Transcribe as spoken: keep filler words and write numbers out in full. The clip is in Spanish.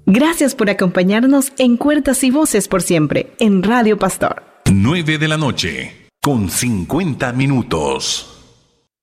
Gracias por acompañarnos en Cuerdas y Voces por Siempre, en Radio Pastor. nueve de la noche, con cincuenta minutos.